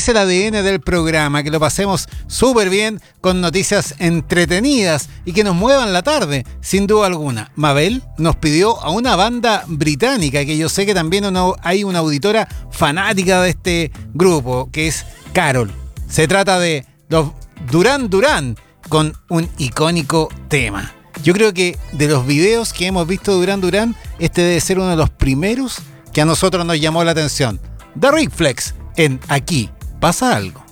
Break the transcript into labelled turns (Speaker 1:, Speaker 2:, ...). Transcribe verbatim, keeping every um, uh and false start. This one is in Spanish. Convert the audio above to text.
Speaker 1: es el A D N del programa, que lo pasemos súper bien con noticias entretenidas y que nos muevan la tarde, sin duda alguna. Mabel nos pidió a una banda británica, que yo sé que también uno, hay una auditora fanática de este grupo, que es Carol. Se trata de los Duran Duran, con un icónico tema. Yo creo que de los videos que hemos visto de Duran Duran, este debe ser uno de los primeros que a nosotros nos llamó la atención. The Ric Flex en Aquí Pasa Algo.